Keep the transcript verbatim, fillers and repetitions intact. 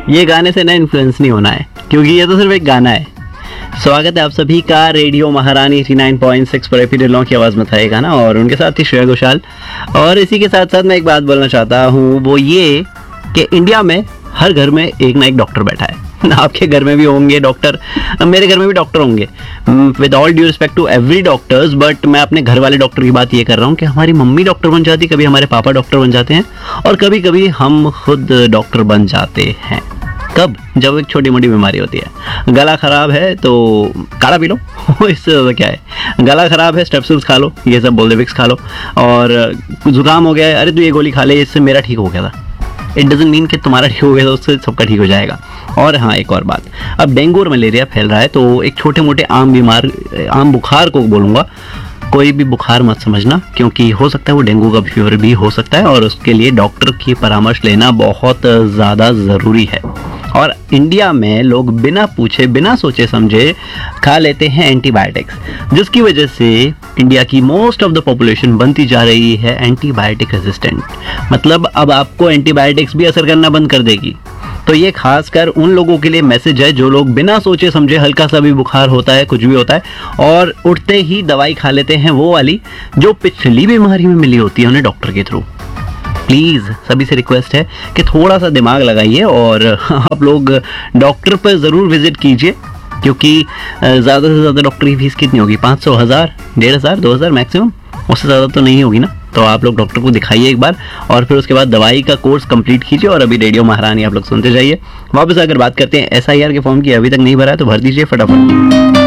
ये गाने से ना इन्फ्लुएंस नहीं होना है, क्योंकि ये तो सिर्फ एक गाना है। स्वागत है आप सभी का रेडियो महारानी नवासी पॉइंट सिक्स पर एपी ढिल्लों की आवाज़ में था ये गाना, और उनके साथ थी श्रेया घोषाल। और इसी के साथ साथ मैं एक बात बोलना चाहता हूँ, वो ये कि इंडिया में हर घर में एक ना एक डॉक्टर बैठा है। आपके घर में भी होंगे डॉक्टर, मेरे घर में भी डॉक्टर होंगे, with all due respect to every doctors, but मैं अपने घर वाले डॉक्टर की बात ये कर रहा हूँ कि हमारी मम्मी डॉक्टर बन जाती, कभी हमारे पापा डॉक्टर बन जाते हैं, और कभी कभी हम खुद डॉक्टर बन जाते हैं। कब? जब एक छोटी मोटी बीमारी होती है, गला खराब है तो काढ़ा पी लो इससे ज़्यादा क्या है। गला खराब है, स्टेप्सूल्स खा लो, ये सब बोल्डेविक्स खा लो। और जुकाम हो गया है, अरे तू ये गोली खा ले, इससे मेरा ठीक हो गया था। इट डजंट मीन कि तुम्हारा ठीक हो गया तो उससे सबका ठीक हो जाएगा। और हाँ, एक और बात, अब डेंगू और मलेरिया फैल रहा है, तो एक छोटे मोटे आम बीमार आम बुखार को बोलूँगा, कोई भी बुखार मत समझना, क्योंकि हो सकता है वो डेंगू का फीवर भी हो सकता है, और उसके लिए डॉक्टर की परामर्श लेना बहुत ज़्यादा ज़रूरी है। और इंडिया में लोग बिना पूछे बिना सोचे समझे खा लेते हैं एंटीबायोटिक्स, जिसकी वजह से इंडिया की मोस्ट ऑफ द पॉपुलेशन बनती जा रही है एंटीबायोटिक रेजिस्टेंट। मतलब अब आपको एंटीबायोटिक्स भी असर करना बंद कर देगी। तो ये खासकर उन लोगों के लिए मैसेज है जो लोग बिना सोचे समझे, हल्का सा भी बुखार होता है, कुछ भी होता है, और उठते ही दवाई खा लेते हैं, वो वाली जो पिछली बीमारी में मिली होती है उन्हें डॉक्टर के थ्रू। प्लीज़ सभी से रिक्वेस्ट है कि थोड़ा सा दिमाग लगाइए और आप लोग डॉक्टर पर ज़रूर विजिट कीजिए, क्योंकि ज़्यादा से ज़्यादा डॉक्टर की फीस कितनी होगी? पाँच सौ, हज़ार, डेढ़ हज़ार, दो हज़ार मैक्सिमम, उससे ज़्यादा तो नहीं होगी ना। तो आप लोग डॉक्टर को दिखाइए एक बार, और फिर उसके बाद दवाई का कोर्स कंप्लीट कीजिए। और अभी रेडियो महारानी आप लोग सुनते जाइए। वापस अगर बात करते हैं एस आई आर के फॉर्म की, अभी तक नहीं भरा है तो भर दीजिए फटाफट।